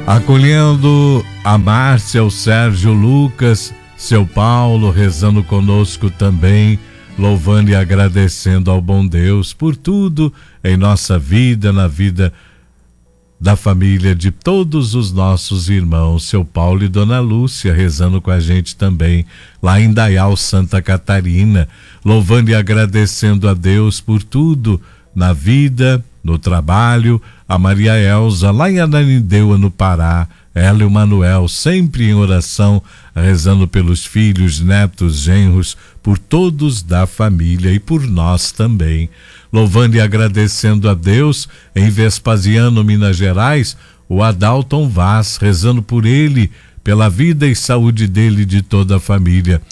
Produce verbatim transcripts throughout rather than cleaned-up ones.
Acolhendo a Márcia, o Sérgio, o Lucas, seu Paulo, rezando conosco também, louvando e agradecendo ao bom Deus por tudo em nossa vida, na vida da família de todos os nossos irmãos. Seu Paulo e Dona Lúcia rezando com a gente também, lá em Dayal, Santa Catarina, louvando e agradecendo a Deus por tudo na vida, no trabalho. A Maria Elza, lá em Ananindeua, no Pará, ela e o Manuel, sempre em oração, rezando pelos filhos, netos, genros, por todos da família e por nós também. Louvando e agradecendo a Deus, em Vespasiano, Minas Gerais, o Adalton Vaz, rezando por ele, pela vida e saúde dele e de toda a família.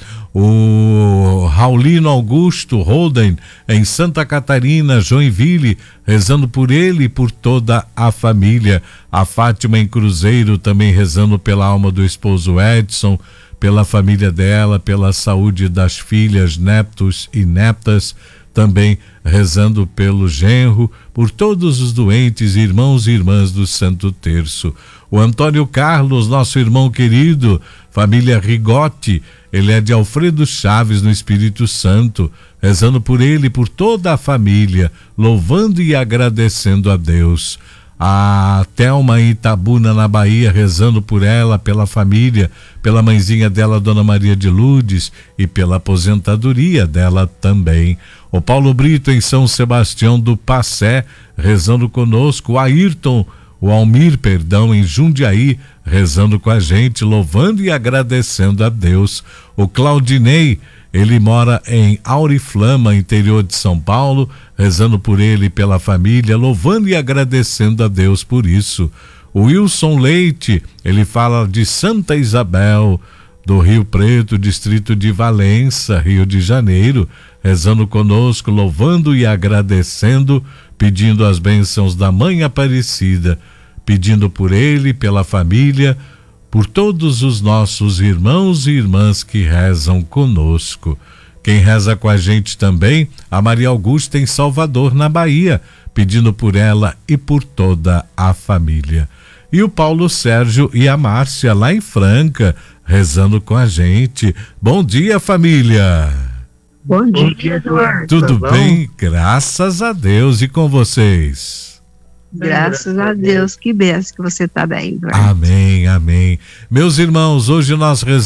O Raulino Augusto Holden, em Santa Catarina, Joinville, rezando por ele e por toda a família. A Fátima em Cruzeiro, também rezando pela alma do esposo Edson, pela família dela, pela saúde das filhas, netos e netas, também rezando pelo genro, por todos os doentes, irmãos e irmãs do Santo Terço. O Antônio Carlos, nosso irmão querido, família Rigotti, ele é de Alfredo Chaves, no Espírito Santo, rezando por ele e por toda a família, louvando e agradecendo a Deus. A Thelma em Itabuna, na Bahia, rezando por ela, pela família, pela mãezinha dela, Dona Maria de Lourdes, e pela aposentadoria dela também. O Paulo Brito em São Sebastião do Passé, rezando conosco. O Ayrton, o Almir, perdão, em Jundiaí, rezando com a gente, louvando e agradecendo a Deus. O Claudinei, ele mora em Auriflama, interior de São Paulo, rezando por ele e pela família, louvando e agradecendo a Deus por isso. O Wilson Leite, ele fala de Santa Isabel, do Rio Preto, distrito de Valença, Rio de Janeiro, rezando conosco, louvando e agradecendo, pedindo as bênçãos da Mãe Aparecida, pedindo por ele, pela família, por todos os nossos irmãos e irmãs que rezam conosco. Quem reza com a gente também, a Maria Augusta em Salvador, na Bahia, pedindo por ela e por toda a família. E o Paulo Sérgio e a Márcia, lá em Franca, rezando com a gente. Bom dia, família! Bom dia, Eduardo. Tudo bem? Graças a Deus. E com vocês? Graças a Deus. Que benção que você está bem, Eduardo. Amém, amém. Meus irmãos, hoje nós rezamos